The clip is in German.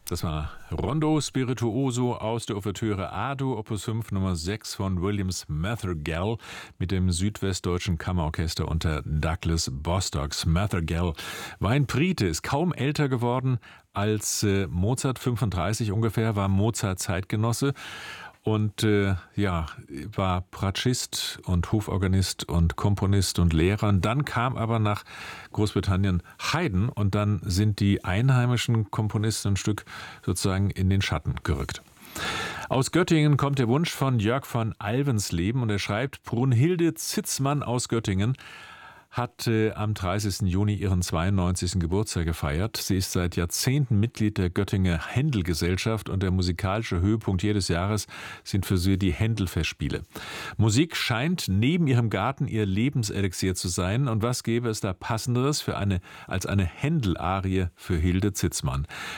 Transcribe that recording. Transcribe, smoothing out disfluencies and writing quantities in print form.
Das war Rondo Spirituoso aus der Ouvertüre A-Dur Opus 5 Nummer 6 von Williams Mathergell mit dem Südwestdeutschen Kammerorchester unter Douglas Bostocks. Mathergell war ein Brite, ist kaum älter geworden als Mozart, 35 ungefähr, war Mozart Zeitgenosse. Und war Bratschist und Hoforganist und Komponist und Lehrer. Und dann kam aber nach Großbritannien Haydn und dann sind die einheimischen Komponisten ein Stück sozusagen in den Schatten gerückt. Aus Göttingen kommt der Wunsch von Jörg von Alvensleben und er schreibt, Brunhilde Zitzmann aus Göttingen hat am 30. Juni ihren 92. Geburtstag gefeiert. Sie ist seit Jahrzehnten Mitglied der Göttinger Händel-Gesellschaft und der musikalische Höhepunkt jedes Jahres sind für sie die Händel-Festspiele. Musik scheint neben ihrem Garten ihr Lebenselixier zu sein. Und was gäbe es da Passenderes als eine Händel-Arie für Hilde Zitzmann?